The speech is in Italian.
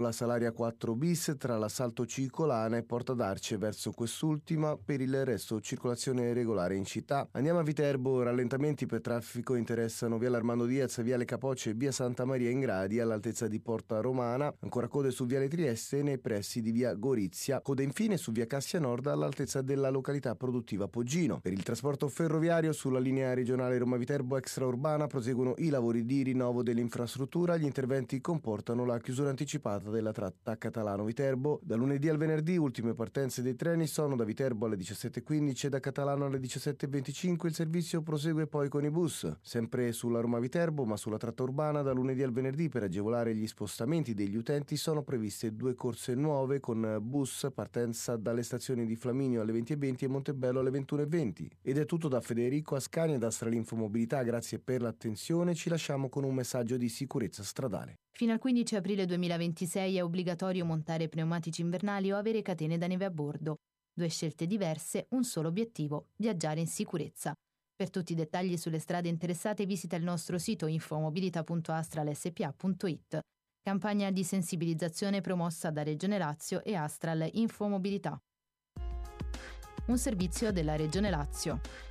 La Salaria 4 bis tra l'Assalto Cicolana e Porta d'Arce verso quest'ultima, per il resto circolazione regolare in città. Andiamo a Viterbo, rallentamenti per traffico interessano via Armando Diaz, viale Capocce e via Santa Maria in Gradi all'altezza di Porta Romana, ancora code su viale Trieste nei pressi di via Gorizia, code infine su via Cassia Nord all'altezza della località produttiva Poggino. Per il trasporto ferroviario sulla linea regionale Roma-Viterbo extraurbana proseguono i lavori di rinnovo dell'infrastruttura, gli interventi comportano la chiusura anticipata della tratta Catalano-Viterbo. Da lunedì al venerdì ultime partenze dei treni sono da Viterbo alle 17:15 e da Catalano alle 17:25. Il servizio prosegue poi con i bus. Sempre sulla Roma-Viterbo, ma sulla tratta urbana, da lunedì al venerdì per agevolare gli spostamenti degli utenti sono previste 2 corse nuove con bus partenza dalle stazioni di Flaminio alle 20:20 e Montebello alle 21:20. Ed è tutto da Federico Ascani e da Astralinfo Mobilità. Grazie per l'attenzione. Ci lasciamo con un messaggio di sicurezza stradale. Fino al 15 aprile 2026 è obbligatorio montare pneumatici invernali o avere catene da neve a bordo. 2 scelte diverse, un solo obiettivo: viaggiare in sicurezza. Per tutti i dettagli sulle strade interessate visita il nostro sito infomobilità.astralspa.it. Campagna di sensibilizzazione promossa da Regione Lazio e Astral Infomobilità. Un servizio della Regione Lazio.